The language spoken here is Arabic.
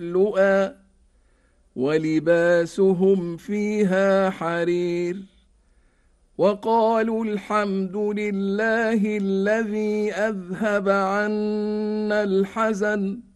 لؤلؤا ولباسهم فيها حرير وقالوا الحمد لله الذي أذهب عنا الحزن